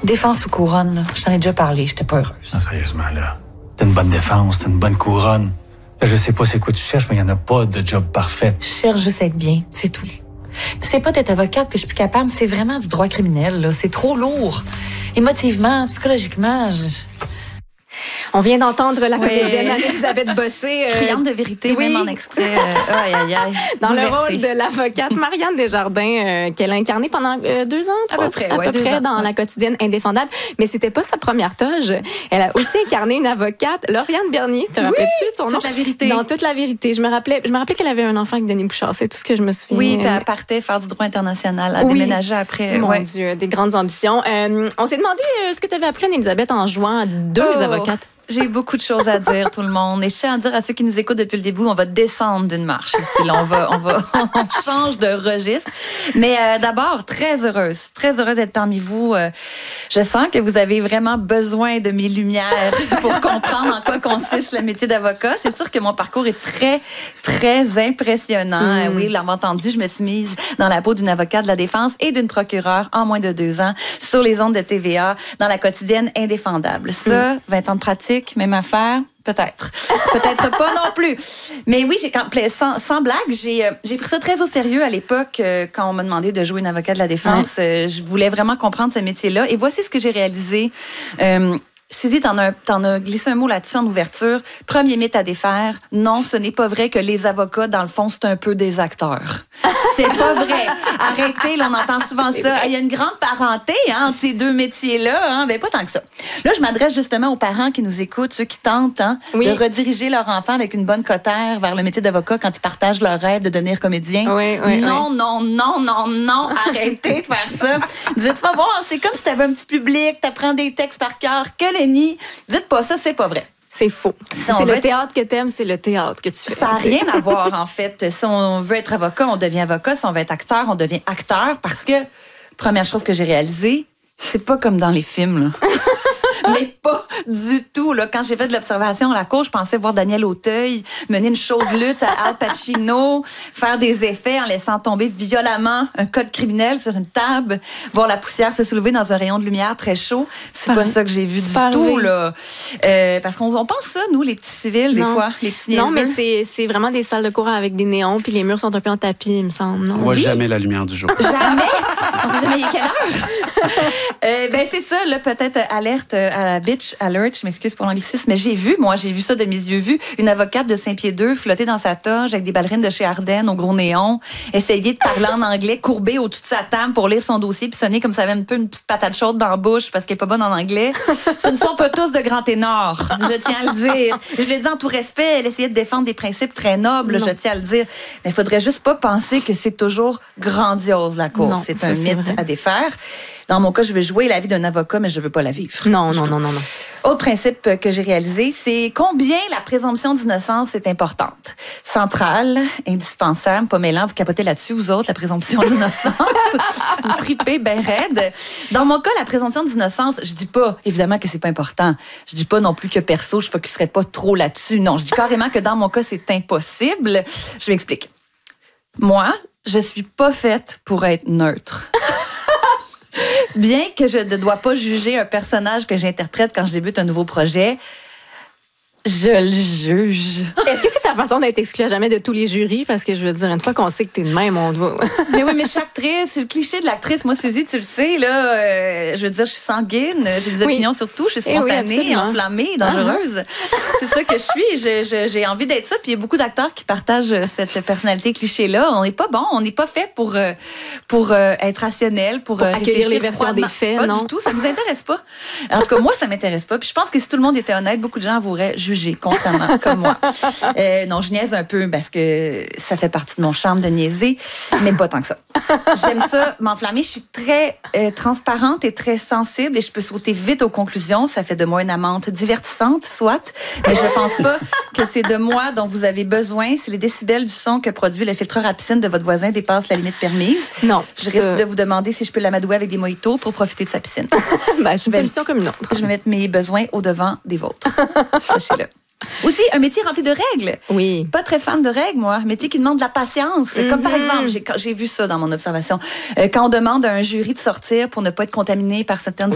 Défense ou couronne, là, je t'en ai déjà parlé, j'étais pas heureuse. Non, sérieusement, là. T'as une bonne défense, t'as une bonne couronne. Là, je sais pas c'est quoi tu cherches, mais il y en a pas de job parfait. Je cherche juste à être bien, c'est tout. Puis c'est pas d'être avocate que je suis plus capable, c'est vraiment du droit criminel, là. C'est trop lourd. Émotivement, psychologiquement, On vient d'entendre la comédienne Anne-Elisabeth Bossé. Criante de vérité, oui. même en extrait. Aïe, aïe, aïe. Dans le rôle de l'avocate Marianne Desjardins, qu'elle a incarnée pendant 2 ans, à peu près dans la quotidienne Indéfendable. Mais c'était pas sa première toge. Elle a aussi incarné une avocate, Lauriane Bernier. Te rappelles-tu de son nom? Toute la vérité. Dans Toute la vérité. Je me rappelais qu'elle avait un enfant avec Denis Bouchard. C'est tout ce que je me souviens. Oui, puis elle partait faire du droit international. Elle déménageait après. Mon Dieu, des grandes ambitions. On s'est demandé ce que tu avais appris, Anne-Elisabeth, en jouant 2 avocates. J'ai beaucoup de choses à dire, tout le monde. Et je tiens à dire à ceux qui nous écoutent depuis le début, on va descendre d'une marche ici. Là, on change de registre. Mais d'abord, très heureuse d'être parmi vous. Je sens que vous avez vraiment besoin de mes lumières pour comprendre en quoi consiste le métier d'avocat. C'est sûr que mon parcours est très, très impressionnant. Oui, l'avez entendu, je me suis mise dans la peau d'une avocate de la défense et d'une procureure en moins de 2 ans sur les ondes de TVA dans la quotidienne Indéfendable. Ça, 20 ans de pratique, même affaire, peut-être. Peut-être pas non plus. Mais oui, sans blague, j'ai pris ça très au sérieux à l'époque quand on m'a demandé de jouer une avocate de la défense. Je voulais vraiment comprendre ce métier-là. Et voici ce que j'ai réalisé. Suzy, t'en as glissé un mot là-dessus en ouverture. Premier mythe à défaire. Non, ce n'est pas vrai que les avocats, dans le fond, c'est un peu des acteurs. C'est pas vrai. Arrêtez, là, on entend souvent ça. Il y a une grande parenté entre ces 2 métiers-là. Hein? Ben, pas tant que ça. Là, je m'adresse justement aux parents qui nous écoutent, ceux qui tentent de rediriger leur enfant avec une bonne cotère vers le métier d'avocat quand ils partagent leur rêve de devenir comédien. Non. Arrêtez de faire ça. Dites-moi, c'est comme si t'avais un petit public, t'apprends des textes par cœur. Que nenni. Dites pas ça, c'est pas vrai. C'est faux. C'est le théâtre que t'aimes, c'est le théâtre que tu fais. Ça n'a rien à voir, en fait. Si on veut être avocat, on devient avocat. Si on veut être acteur, on devient acteur. Parce que, première chose que j'ai réalisée, c'est pas comme dans les films, là. Mais pas du tout. Là. Quand j'ai fait de l'observation à la cour, je pensais voir Daniel Auteuil mener une chaude lutte à Al Pacino, faire des effets en laissant tomber violemment un code criminel sur une table, voir la poussière se soulever dans un rayon de lumière très chaud. C'est pas ça que j'ai vu du tout. Là. Parce qu'on pense ça, nous, les petits civils, des fois, les petits niaiseux. Non, mais c'est vraiment des salles de cours avec des néons, puis les murs sont un peu en tapis, il me semble. Non? On voit jamais la lumière du jour. Jamais? On sait jamais quelle heure? C'est ça, là, peut-être alerte à la bitch alert, je m'excuse pour l'anglicisme, mais j'ai vu ça de mes yeux vus, une avocate de Saint-Pied-2 flotter dans sa toge avec des ballerines de chez Ardenne au gros néon, essayer de parler en anglais, courbée au-dessus de sa table pour lire son dossier puis sonner comme ça avait un peu une petite patate chaude dans la bouche parce qu'elle est pas bonne en anglais. Ce ne sont pas tous de grands ténors, je tiens à le dire. Je le dis en tout respect, elle essayait de défendre des principes très nobles, je tiens à le dire. Mais il faudrait juste pas penser que c'est toujours grandiose, la cour. Non, c'est un mythe à défaire. Dans mon cas, je veux jouer la vie d'un avocat, mais je veux pas la vivre. Non. Autre principe que j'ai réalisé, c'est combien la présomption d'innocence est importante. Centrale, indispensable, pas mêlant, vous capotez là-dessus, vous autres, la présomption d'innocence. Vous tripez ben raide. Dans mon cas, la présomption d'innocence, je dis pas, évidemment, que c'est pas important. Je dis pas non plus que perso, je focuserais pas trop là-dessus. Non, je dis carrément que dans mon cas, c'est impossible. Je m'explique. Moi, je suis pas faite pour être neutre. Bien que je ne dois pas juger un personnage que j'interprète quand je débute un nouveau projet, je le juge. Est-ce que c'est ta façon d'être exclue à jamais de tous les jurys? Parce que je veux dire, une fois qu'on sait que t'es de même, on te voit. Mais oui, mais chaque actrice, c'est le cliché de l'actrice. Moi, Suzy, tu le sais, là, je veux dire, je suis sanguine, j'ai des opinions sur tout, je suis spontanée, enflammée, dangereuse. C'est ça que je suis. J'ai envie d'être ça. Puis il y a beaucoup d'acteurs qui partagent cette personnalité cliché-là. On n'est pas bon, on n'est pas fait pour être rationnel, pour accueillir les versions des faits, pas non? Du tout, ça nous intéresse pas. En tout cas, moi, ça m'intéresse pas. Puis je pense que si tout le monde était honnête, beaucoup de gens avoueraient juger constamment, comme moi. Non, je niaise un peu parce que ça fait partie de mon charme de niaiser, mais pas tant que ça. J'aime ça, m'enflammer. Je suis très transparente et très sensible et je peux sauter vite aux conclusions. Ça fait de moi une amante divertissante, soit, mais je pense pas que c'est de moi dont vous avez besoin. Si les décibels du son que produit le filtreur à piscine de votre voisin dépassent la limite permise, non, je risque de vous demander si je peux l'amadouer avec des mojitos pour profiter de sa piscine. C'est une solution comme une autre. Je vais mettre mes besoins au devant des vôtres. Sachez-le. Aussi, un métier rempli de règles. Oui. Pas très fan de règles, moi. Un métier qui demande de la patience. Comme par exemple, j'ai vu ça dans mon observation. Quand on demande à un jury de sortir pour ne pas être contaminé par certaines